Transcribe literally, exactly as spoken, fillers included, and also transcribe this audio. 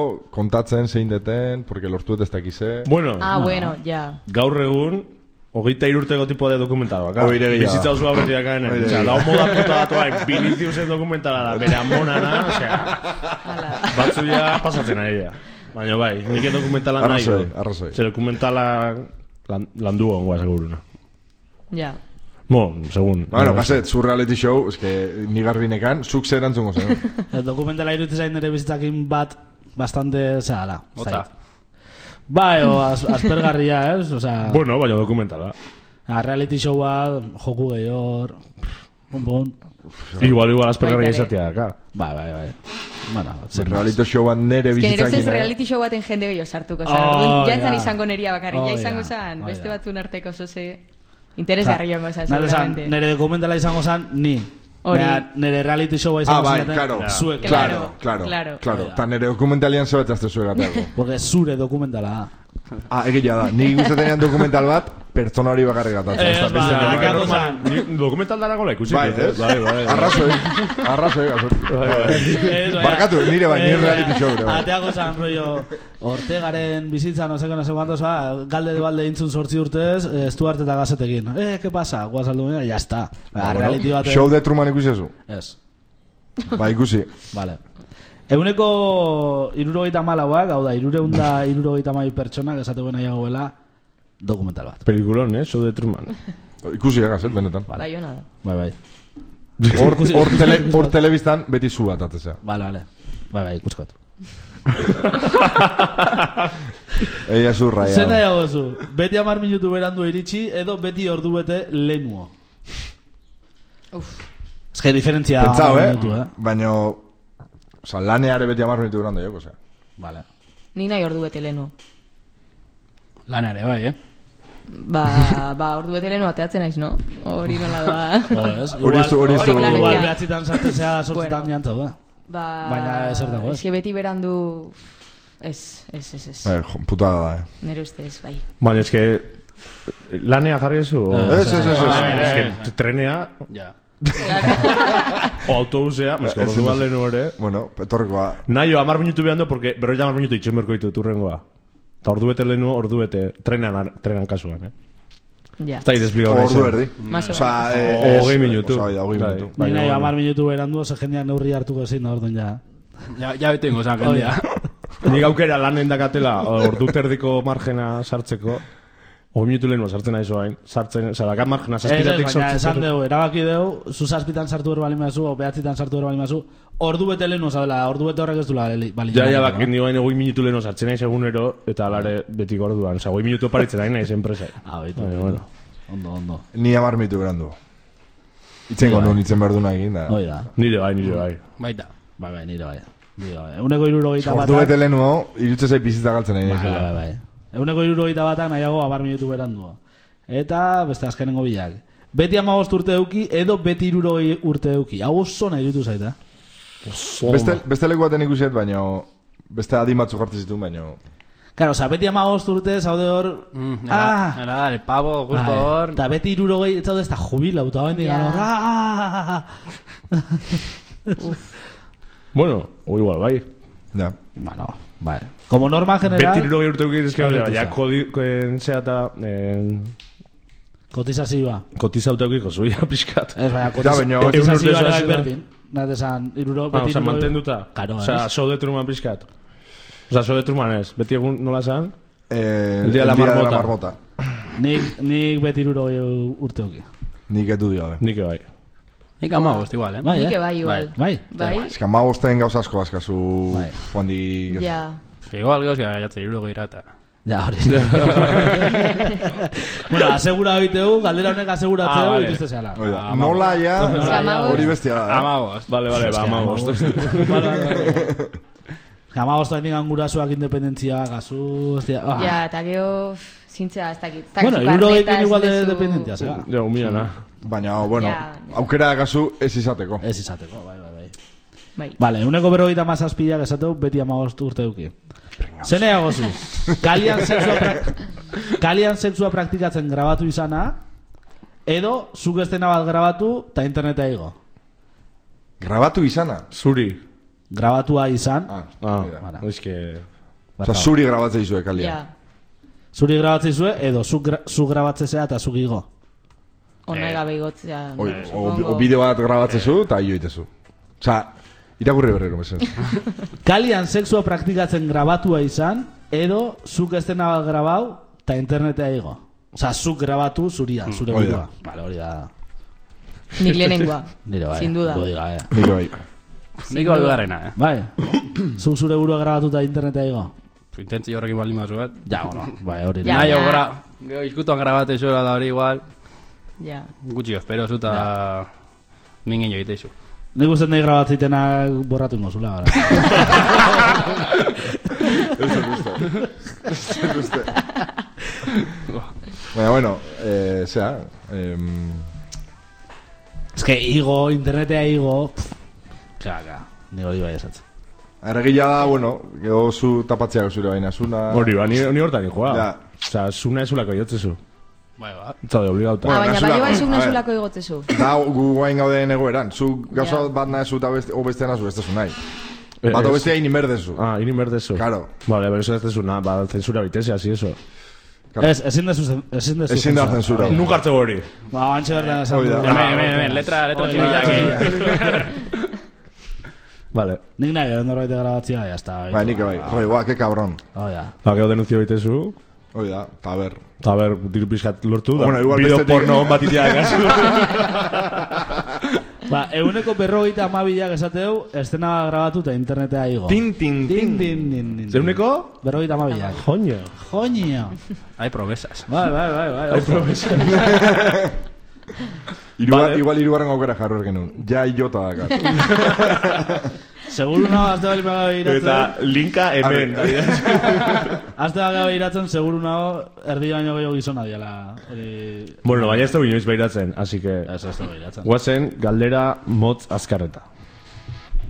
kontatzen zein deten, porque lortuet ez dakize. Bueno, ah, no. bueno, ja. Gaur egun, hogeita irurteko tipo de dokumental baka. Oire gehiago. Bizitza osua beti dakaen. Osea, lau moda puta datuain, Viniciusen dokumentala da, bere amonana, osea, batzu ja pasatzen ari da. Baina bai, nik dokumentalan nahi. Arrazoi, arrazoi. Zer dokumentala landu ongoa, seguruna. Ja. Bo, segun. Bueno, kaset, zu reality show, eske, nigarrinekan, zuk zer antzungo zen. Dokumentala iruditzen zain nire bizitzakin bat, bastante, zehala. Ota. Bai, o az, aspergarria, ez? O sea, bueno, baina dokumentala. A reality showa, joku gehior, bun bun. Igual, igual, aspergarria izatea daka. Bai, bai, bai. Bueno, reality showan nere bizitzakin. Ez que reality show baten jende gehiago sartuko. Oh, ja entzan izango neria bakarri, ja izango zan, beste batzun arteko zoze... Interesgarri joango zan, seguramente. Nere dokumentala izango zan, ni. Nere reality showa izango zan. Ah, bai, claro. Zue, claro, claro, claro. Ta nere dokumentalian zoetazte zure gateako. Porque zure dokumentala. Ah, egia da. Ni gustatenean dokumental bat, pertsona hori bakarrik gatatzen. Ez, bai, dokumental dara gola ikusi. Bai, ez? Arrazoi, arrazoi. Barkatu, nire bai, nire reality show. Ateako zan, rollo, Ortegaren bizitza, no seko, no seko, no seko, galde de balde intzun sortzi urtez, Stuart eta Gazetekin. Eh, ¿qué pasa? Guazaldu mena, ya está. Reality bat... Show de Truman ikusi ezu? Ez. Ba, ikusi. Vale. Eguneko irurogeita malauak, hau da, irureunda irurogeita mai pertsonak esateko nahiago bela dokumental bat. Pelikulon, eh? Show de Truman. Ikusi egaz, benetan. Bai, hona da. Bai, bai. Hor telebistan beti zu bat atzea. Vale, vale. Bai, bai, ikuskot. Eia zu raia. Zer nahiago zu? Beti amar minutu berandu iritsi edo beti ordu bete lehenuo. Uf. Ez que diferentzia Pentsau, eh? eh? Baina... Osa, laneare beti amar minutu berando joko, osea. Vale. Ni nahi ordu bete lehenu. Laneare, bai, eh? Ba, ba, ordu bete lehenu ateatzen naiz, no? Hori nola da. Hori zu, hori zu. Igual behatzitan sartzea sortzitan jantzau, da. Ba, baina ezer dago, ez? Ez que beti berandu... Ez, ez, ez, ez. Bai, putada da, eh. Nere ustez, bai. Baina, ez que... Lanea jarri ezu? Ez, ez, ez. Ez que trenea... Ja. O autobusea, mezko ordu balde nore. Bueno, petorrekoa. Nahi, amar minutu behando, porque berroi amar minutu itxen berko ditu turrengoa. Eta ordu bete lehenu, ordu bete, trenan, trenan kasuan, eh? Ja. Eta idezpliko gaizan. Ordu erdi. Osa, hogei minutu. Osa, hogei minutu. Ni nahi, amar minutu berandu, ze jendean neurri hartuko zein da orduan ja. Ja, ja betengo zan, jendea. Nik aukera lan endakatela, ordu terdiko margena sartzeko. Hogei minutu lehenu sartzen nahi zoain. Sartzen, zarakat margena, zazpitatik sortzen. Baina, esan deu, erabaki deu, zu zazpitan sartu ero balimazu, o behatzitan sartu ero balimazu, ordu bete lehenu, zabela, ordu bete horrek ez du bali. Ja, ja, bakin nioain egoi minutu lehenu sartzen nahi segunero, eta alare betik orduan. Osa, egoi minutu paritzen nahi nahi zenpresa. Ah, baitu. Bueno. Ondo, ondo. Ni amar minutu berandu. Itzengo nun, itzen behar duna egin da. Hoi da. Nire bai, nire bai. Baita. Bai, bai, nire bai. Eguneko irurogeita batak... Ordu bete lehenu, irutze zait bizitza galtzen nahi nahi. Bai, bai, bai. Eguneko irurogeita batak nahiago amar minutu berandu. Eta, beste azkenengo bilak. Beti amagost urte euki, edo beti irurogei urte euki. Hau oso nahi dutu zaita. Beste, beste leku baten ikusiet, baina... Beste adimatzu jartu zitu, baina... Claro, oza, beti amagost urte, zaude hor... Mm, ah! Era, el pavo, justo hor... Eta beti irurogei, ez zaude ez da jubila, eta bendik gano... Ah! Bueno, o igual, bai. Ja. Bueno, bai. Como norma general... Beti irurogei urte euki, ez que, ja, kodikoen zeata... Kotizazioa. Kotizauta eukiko zuia, pixkat. Ez, baina, kotizazioa ere berdin. Nade esan, iruro... Ah, oza, mantenduta. Karo, ez. Oza, show de Truman pixkat. Oza, show de Truman ez. Beti egun nola zan? Eh, el día de la marmota. Nik, nik beti iruro urte euki. Nik edu dio, Nik bai. Nik amagost igual, eh? Nik bai, igual. Bai. Bai. Ez que amagosten gauza asko askazu... Juan di... Ja. Igual gauz gara jatzen iruro geirata. Ja, hori. Bueno, asegura hoiteu, galdera honek aseguratzeu, ah, vale. Ikuste zehala. Ah, nola ja, hori bestia da. Amagost. Vale, vale, ba, amagost. Amagost hain digan gurasuak independentzia, gazu... Ja, eta geho... Zintzea, ez dakit. Bueno, irurogeikin igual de dependentzia, zera. Ja, humilana. Baina, bueno, aukera gazu ez izateko. Ez izateko, bai, bai, bai. Bai. Vale, uneko berrogeita mazazpilak esateu, beti amagost urte duki. Zenea gozu, kalian sexua, pra... kalian sexua praktikatzen grabatu izana, edo zuk estena bat grabatu eta interneta igo. Grabatu izana? Zuri. grabatua izan. Ah, Ah, mira. es que... Osa, zuri grabatzea izue, Kalian. Ja. Zuri grabatzea izue, edo zu, gra, zu grabatzea zea eta zu gigo. Ona gabe igotzea. Oi, o, o bideo bat grabatzezu eta jo itezu. Osa, irakurri berrero, mesen. Kalian sexua praktikatzen grabatua izan, edo zuk estena bat grabau eta internetea igo. Osa, zuk grabatu zuria, zure Hori da. burua. Vale, hori da. Nik lehenengoa. Nire bai. Sin duda. Lo diga, eh. Niko bai. Niko algarrena, eh? Bai. Zuk zure burua grabatu eta internetea igo. Intentzio horrekin baldin mazuet. Ja, bueno, bai, hori Ja, da. Nahi, ja. gra... Gero, izkutuan grabate zuela da hori igual. Ja. Gutxi espero zuta... Mingen joite zu. Nik uste nahi grabatzitenak borratu ingozula, gara. Ez dut uste. Ez dut uste. Baina, bueno, eh, zera... Eh, Ez que igo, internetea igo... Kaka, nik hori bai esatzen. Erregila da, bueno, gero zu tapatzea zure baina, zuna... Hori, ba, ni, ni hortan joa. Ja. Osa, zuna ezulako jotzezu. Bai, ba. Zaude, obligauta. Ah, baina nazulako, bai bai zuk a ver. nazulako igotzezu. Da, gu guain gauden egoeran. Zu gauza Ja. bat nahezu eta beste, o beste nazu bestezu nahi. Eh, Bat o ez- bestea inimerdezu. Ah, ini merdezu. Claro. Vale, pero eso es zuna, ba, zensura bitese, así eso. Claro. Ez, ezin dezu zen- ezin dezu. Ezin da zentzua. zensura. Nunca hartzeko hori. Ba, antxe bertan esan Hori da. du. Hemen, hemen, hemen, letra, letra Hori txibilak. da. Vale. Nik nahi, edo norbait grabatzea, ya está. Bai, nik bai. Jode, guau, que cabrón. Oh, ja. Ba, gero denunzio bitezu. Hori da, eta ber. Eta ber, diru pixkat lortu da. Bueno, igual Bideo bestetik- porno on bat itea gazu. Ba, eguneko berrogeita amabilak esateu, estena grabatu eta internetea igo. Tin, tin, Din, tin. din, din, din. Zeuneko? Berrogeita amabilak. Joño. Joño. Hay promesas. Bai, bai, bai, bai. Hai promesa. Irugar, Vale. Igual irugarren aukera jarro genuen. Ja jota dakar. Seguro nago, azte bali magabe Eta iratzen. linka hemen. Azte bali iratzen, seguro nago, erdi baino gehiago gizona diala. Hori... Bueno, baina ez da inoiz behiratzen, así que... Ez, ez da iratzen. Guazen, galdera motz azkarreta.